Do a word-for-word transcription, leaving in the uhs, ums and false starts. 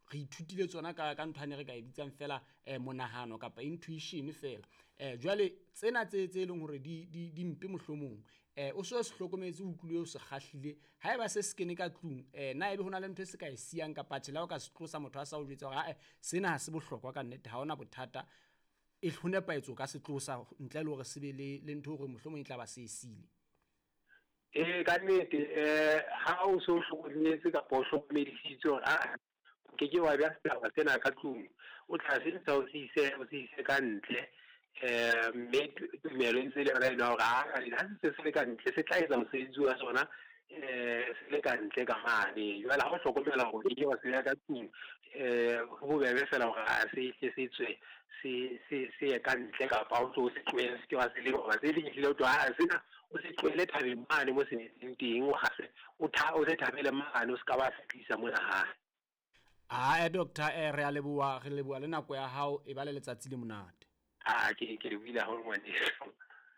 re ithutile tsona ka ka nthwane re ka e bitsang fela eh, monahano kapa intuition fela eh jwale tsena tse tse leng hore di di di mpe mohlomong eh o so se hlokometse o utlwile o se kgahlile ha eba se skene ka tlung eh na ebe hona le ntho e se ka e siang kapa tshela o ka se tlosa motho a sa o jwetsa hore ha sena ha se bohlokwa ka nnete ha ona bothata e hlone paetso ka se tlosa ntle le hore se be le le ntho hore mohlomong e tla ba se sile. Eh ka nnete eh ha o so hlokometse ka po hlokomedisitse hore a ke ke wa bya taba tsena ka tlung o tla se tsa o se ise o se ise ka ntle eh mme tumelo ntse le rena hore a ha se se le ka ntle se tla etsa mosebetsi wa sona eh se le ka ntle ka mane jwale ha o hlokomela hore ke wa se ya ka tlung eh ho bobebe fela hore a se se se tswe se se se ka ntle ka pa o se tloela se ke wa se le ba se le hlile o twa sena o se tloele thabeng mane mo se teng o gase o tha o se thabele mane o se ka ba se tlisa mona ha Ah doctor eh re a leboa re leboa le nako ya hao e ba le letsatsi le monate. Ah ke ke le buile ha o ngwane.